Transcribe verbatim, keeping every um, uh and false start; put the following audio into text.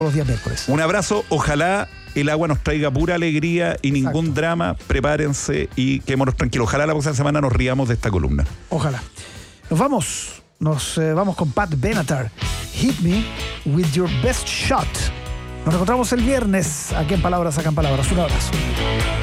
los días miércoles. Un abrazo, ojalá el agua nos traiga pura alegría y ningún Exacto. drama. Prepárense y quedémonos tranquilos. Ojalá la próxima semana nos riamos de esta columna. Ojalá. Nos vamos, nos eh, vamos con Pat Benatar. Hit me with your best shot. Nos encontramos el viernes aquí en Palabras Sacan Palabras. Un abrazo.